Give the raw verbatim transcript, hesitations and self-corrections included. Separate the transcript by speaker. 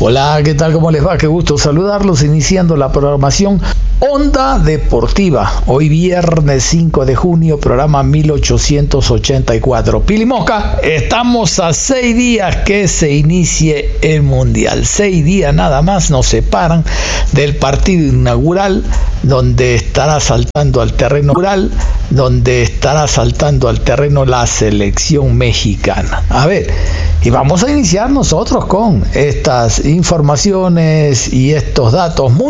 Speaker 1: Hola, ¿qué tal? ¿Cómo les va? Qué gusto saludarlos, iniciando la programación Onda Deportiva. Hoy viernes cinco de junio, programa mil ochocientos ochenta y cuatro. Pili Mosca, estamos a seis días que se inicie el Mundial. Seis días nada más nos separan del partido inaugural, donde estará saltando al terreno rural, donde estará saltando al terreno la selección mexicana. A ver, y vamos a iniciar nosotros con estas informaciones y estos datos muy